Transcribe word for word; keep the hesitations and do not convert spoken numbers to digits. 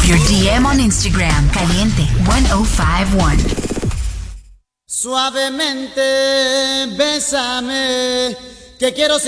your D M on Instagram. Caliente ten fifty-one. Suavemente, bésame, que quiero